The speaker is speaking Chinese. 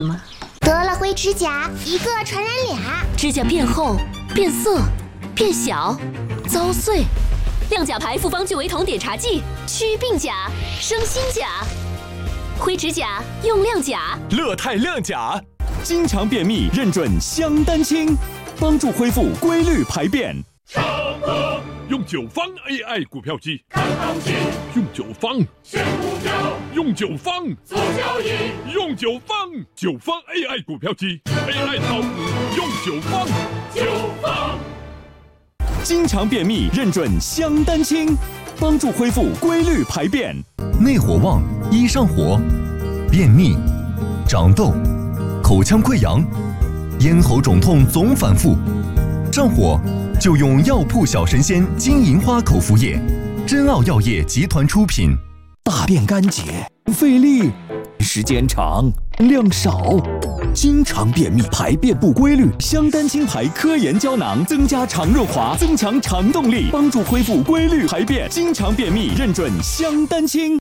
得了灰指甲，一个传染俩， 指甲变厚、变色、变小、遭碎。亮甲牌复方聚维酮碘茶剂，祛病甲，生新甲。灰指甲用亮甲， 乐泰亮甲，经常便秘认准香丹清，帮助恢复规律排便。 上课用9方 AI 股票机，看行情；用9方选股票，用9方做交易，用9方AI 股票机 ，AI 炒股用9方。 经常便秘认准香丹清，帮助恢复规律排便。 内火旺，易上火，便秘、长痘、口腔溃疡、咽喉肿痛总反复，上火就用药铺小神仙金银花口服液，真奥药业集团出品。 大便干结，费力，时间长，量少，经常便秘，排便不规律。 香丹清牌科研胶囊增加肠润滑，增强肠动力，帮助恢复规律排便。经常便秘认准香丹清。